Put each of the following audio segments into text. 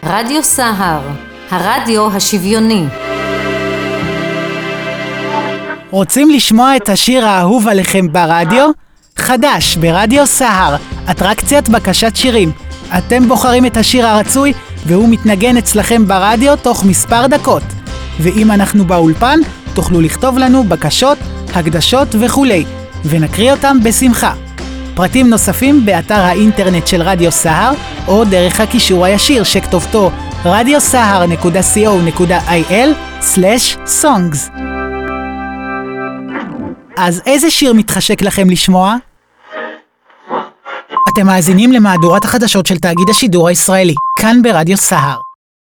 רדיו סהר, הרדיו השוויוני. רוצים לשמוע את השיר האהוב עליכם ברדיו? חדש ברדיו סהר, אטרקציית בקשת שירים. אתם בוחרים את השיר הרצוי והוא מתנגן אצלכם ברדיו תוך מספר דקות. ואם אנחנו באולפן, תוכלו לכתוב לנו בקשות, הקדשות וכולי, ונקריא אותם בשמחה. פרטים נוספים באתר האינטרנט של רדיו סהר, או דרך הקישור הישיר שכתובתו radiosahar.co.il/songs. אז איזה שיר מתחשק לכם לשמוע? אתם מאזינים למהדורת החדשות של תאגיד השידור הישראלי, כאן ברדיו סהר.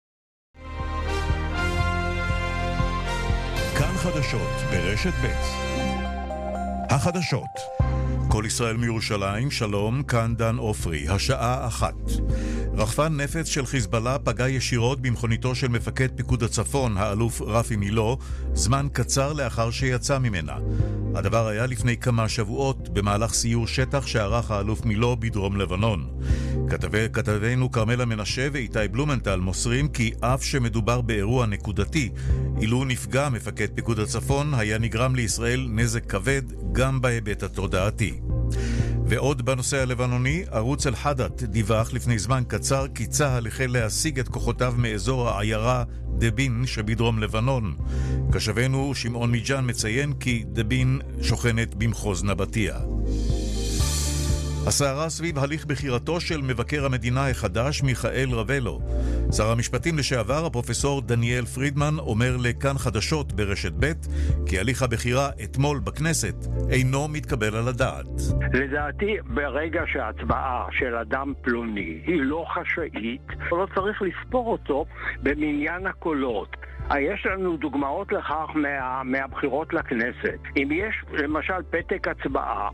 כאן חדשות ברשת ב'. החדשות. כל ישראל מירושלים, שלום, כאן דן אופרי, השעה 1. רחפן נפץ של חיזבאללה פגע ישירות במכוניתו של מפקד פיקוד הצפון, האלוף רפי מילו, זמן קצר לאחר שיצא ממנה. הדבר היה לפני כמה שבועות, במהלך סיור שטח שערך האלוף מילו בדרום לבנון. כתבנו קרמלה מנשה ואיתי בלומנטל מוסרים כי אף שמדובר באירוע נקודתי, אילו נפגע מפקד פיקוד הצפון, היה נגרם לישראל נזק כבד גם בהיבט התודעתי. ועוד בנושא הלבנוני, ערוץ אל-חדת דיווח לפני זמן קצר כי צה"ל החל להשיג את כוחותיו מאזור העיירה דבין שבדרום לבנון. קשבנו שמעון מיג'אן מציין כי דבין שוכנת במחוז נבטיה. הסערה סביב הליך בחירתו של מבקר המדינה החדש מיכאל רבלו. שר המשפטים לשעבר, הפרופסור דניאל פרידמן, אומר לכאן חדשות ברשת ב' כי הליך הבחירה אתמול בכנסת אינו מתקבל על הדעת. לדעתי, ברגע שההצבעה של אדם פלוני היא לא חשאית, לא צריך לספור אותו במניין הקולות. יש לנו דוגמאות לכך מהבחירות לכנסת. אם יש למשל פתק הצבעה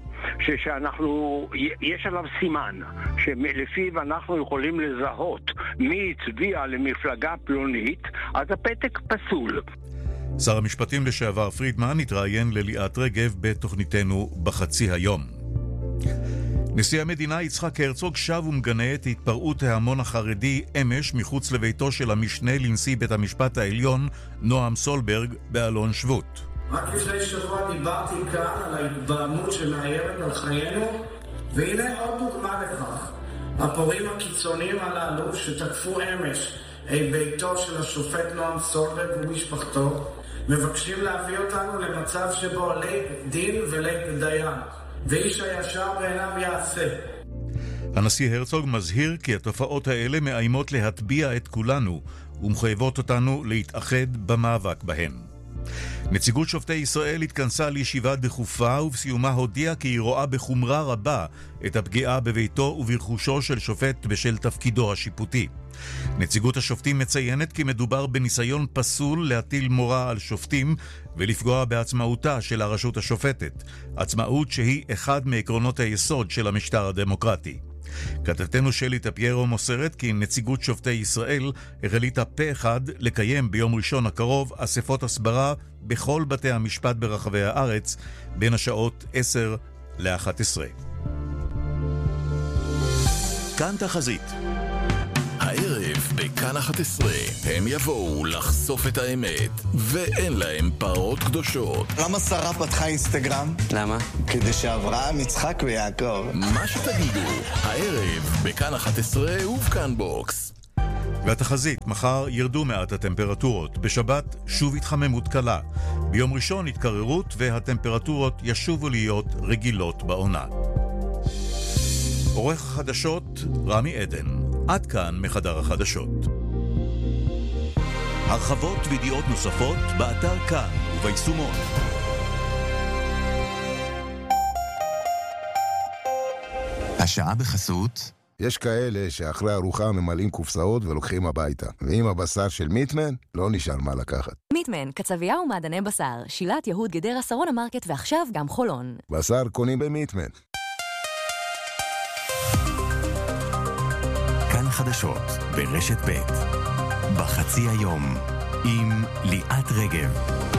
יש עליו סימן שלפיו אנחנו יכולים לזהות מי הצביע למפלגה פלונית, אז הפתק פסול. שר המשפטים לשעבר פרידמן התראיין לליאת רגב בתוכניתנו בחצי היום. נשיא המדינה יצחק הרצוג שב ומגנה את התפרעות ההמון החרדי אמש מחוץ לביתו של המשנה לנשיא בית המשפט העליון נועם סולברג באלון שבות. רק לפני שבוע דיברתי כאן על ההתבהמות שמאיימת על חיינו, והנה עוד דוגמה לכך. הפורעים הקיצוניים הללו שתקפו אמש את ביתו של השופט נועם סולברג ומשפחתו, מבקשים להביא אותנו למצב שבו לית דין ולית דיין. ואיש הישר בעיניו יעשה. הנשיא הרצוג מזהיר כי התופעות האלה מאיימות להטביע את כולנו ומחייבות אותנו להתאחד במאבק בהן. נציגות שופטי ישראל התכנסה לישיבה דחופה ובסיומה הודיעה כי היא רואה בחומרה רבה את הפגיעה בביתו וברכושו של שופט בשל תפקידו השיפוטי. נציגות השופטים מציינת כי מדובר בניסיון פסול להטיל מורא על שופטים ולפגוע בעצמאותה של הרשות השופטת, עצמאות שהיא אחד מעקרונות היסוד של המשטר הדמוקרטי. כתבתנו שלי טפיירו מוסרת כי נציגות שופטי ישראל החליטה פה אחד לקיים ביום ראשון הקרוב אספות הסברה בכל בתי המשפט ברחבי הארץ בין השעות 10 ל-11. כאן תחזית. הערב בכאן 11 הם יבואו לחשוף את האמת ואין להם פרות קדושות. למה שרה פתחה אינסטגרם? למה? כדי שאברהם, יצחק ויעקב. מה שתגידו, הערב בכאן 11 ובכאן בוקס. והתחזית, מחר ירדו מעט הטמפרטורות, בשבת שוב התחממות קלה, ביום ראשון התקררות והטמפרטורות ישובו להיות רגילות בעונה. עורך החדשות רמי עדן. עד כאן מחדר החדשות. הרחבות וידיעות נוספות באתר כאן וביישומון. השעה בחסות. יש כאלה שאחרי ארוחה ממלאים קופסאות ולוקחים הביתה. ועם הבשר של מיטמן לא נשאר מה לקחת. מיטמן, קצבייה ומעדני בשר, שילת יהוד גדרה שרון המרקט ועכשיו גם חולון. בשר קונים במיטמן. כאן חדשות ברשת ב' בחצי היום עם ליאת רגב.